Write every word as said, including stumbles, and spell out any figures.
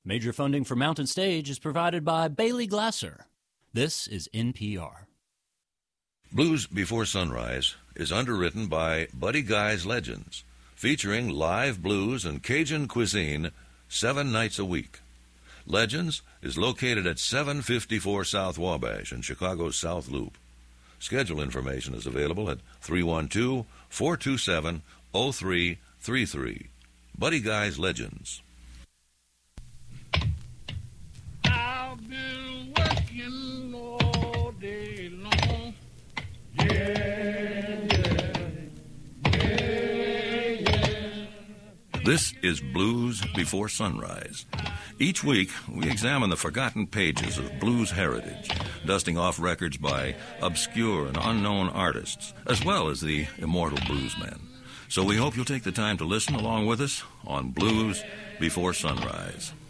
Major funding for Mountain Stage is provided by Bailey Glasser. This is N P R. Blues Before Sunrise is underwritten by Buddy Guy's Legends, featuring live blues and Cajun cuisine seven nights a week. Legends is located at seven fifty-four South Wabash in Chicago's South Loop. Schedule information is available at three one two, four two seven, zero three three three. Buddy Guy's Legends. I've been working all day long. Yeah, yeah, yeah, yeah. This is Blues Before Sunrise. Each week, we examine the forgotten pages of blues heritage, dusting off records by obscure and unknown artists, as well as the immortal bluesmen. So we hope you'll take the time to listen along with us on Blues Before Sunrise.